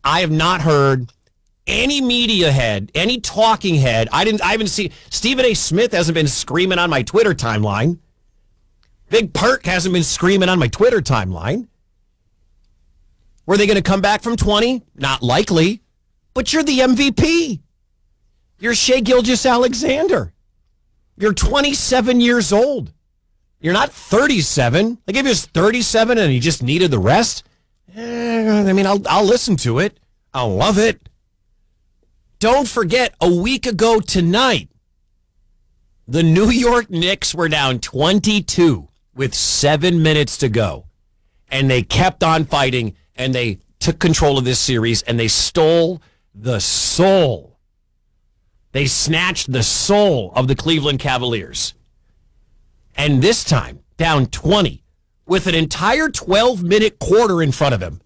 I have not heard any media head, any talking head. I haven't seen Stephen A. Smith hasn't been screaming on my Twitter timeline. Big Perk hasn't been screaming on my Twitter timeline. Were they going to come back from 20? Not likely. But you're the MVP. You're Shai Gilgeous-Alexander. You're 27 years old. You're not 37. Like if he was 37 and he just needed the rest, I'll listen to it. I'll love it. Don't forget, a week ago tonight, the New York Knicks were down 22 with 7 minutes to go. And they kept on fighting, and they took control of this series, and they stole the soul. They snatched the soul of the Cleveland Cavaliers. And this time, down 20, with an entire 12-minute quarter in front of him,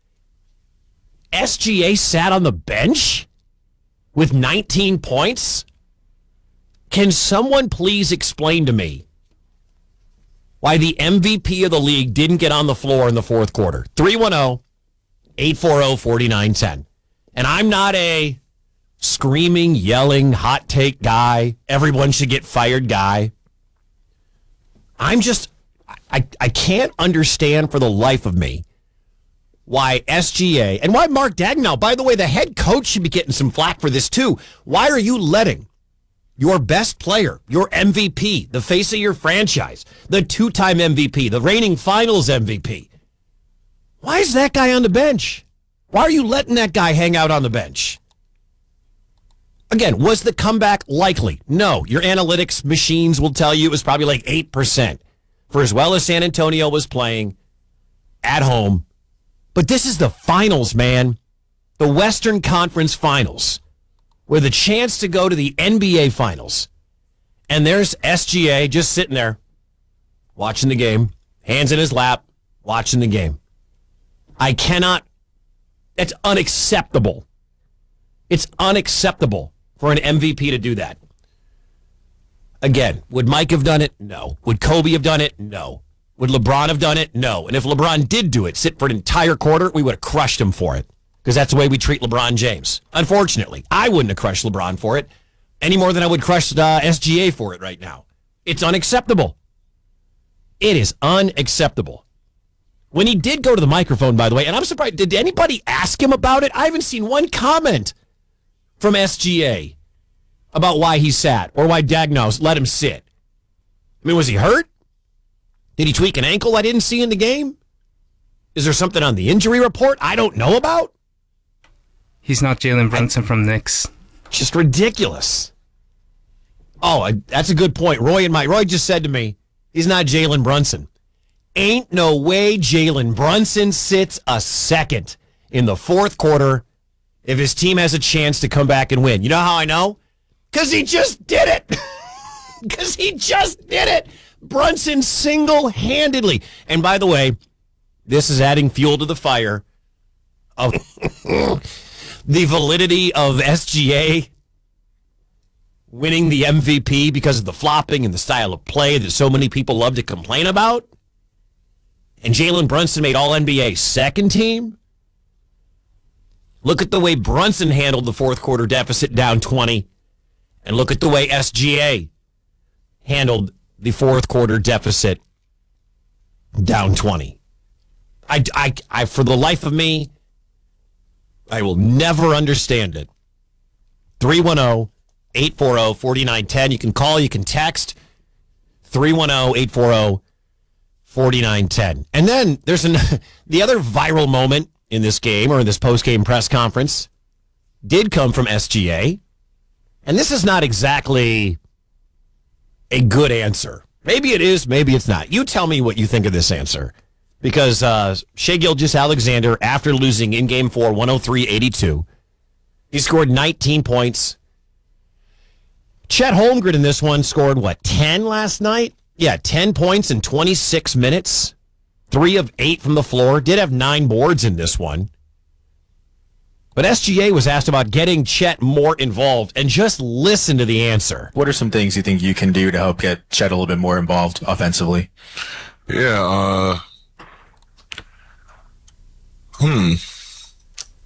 SGA sat on the bench with 19 points? Can someone please explain to me why the MVP of the league didn't get on the floor in the fourth quarter? 310-840-4910. And I'm not a screaming, yelling, hot take guy, everyone should get fired guy. I can't understand for the life of me why SGA and why Mark Daigneault, by the way, the head coach should be getting some flack for this too. Why are you letting your best player, your MVP, the face of your franchise, the two-time MVP, the reigning finals MVP, why is that guy on the bench? Why are you letting that guy hang out on the bench? Again, was the comeback likely? No. Your analytics machines will tell you it was probably like 8% for as well as San Antonio was playing at home. But this is the finals, man. The Western Conference Finals with a chance to go to the NBA Finals. And there's SGA just sitting there watching the game, hands in his lap, watching the game. I cannot. That's unacceptable. It's unacceptable for an MVP to do that. Again, would Mike have done it? No. Would Kobe have done it? No. Would LeBron have done it? No. And if LeBron did do it, sit for an entire quarter, we would have crushed him for it. Because that's the way we treat LeBron James. Unfortunately, I wouldn't have crushed LeBron for it any more than I would crush SGA for it right now. It's unacceptable. It is unacceptable. When he did go to the microphone, by the way, and I'm surprised, did anybody ask him about it? I haven't seen one comment from SGA about why he sat or why Daigneault let him sit. I mean, was he hurt? Did he tweak an ankle I didn't see in the game? Is there something on the injury report I don't know about? He's not Jalen Brunson from Knicks. Just ridiculous. Oh, that's a good point. Roy just said to me, he's not Jalen Brunson. Ain't no way Jalen Brunson sits a second in the fourth quarter if his team has a chance to come back and win. You know how I know? Because he just did it. Because he just did it. Brunson single-handedly. And by the way, this is adding fuel to the fire of the validity of SGA winning the MVP because of the flopping and the style of play that so many people love to complain about. And Jalen Brunson made All-NBA second team. Look at the way Brunson handled the fourth quarter deficit down 20. And look at the way SGA handled the fourth quarter deficit down 20. I for the life of me, I will never understand it. 310-840-4910. You can call, you can text. 310-840-4910. And then there's the other viral moment in this game or in this post-game press conference did come from SGA. And this is not exactly a good answer. Maybe it is, maybe it's not. You tell me what you think of this answer. Because Shai Gilgeous-Alexander, after losing in Game 4, 103-82, he scored 19 points. Chet Holmgren in this one scored, 10 last night? Yeah, 10 points in 26 minutes. 3 of 8 from the floor. Did have 9 boards in this one. But SGA was asked about getting Chet more involved, and just listen to the answer. What are some things you think you can do to help get Chet a little bit more involved offensively? Yeah,